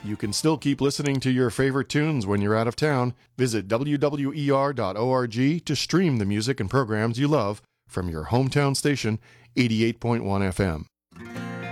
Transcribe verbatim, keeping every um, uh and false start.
You can still keep listening to your favorite tunes when you're out of town. Visit W W E R dot org to stream the music and programs you love from your hometown station, eighty-eight point one F M.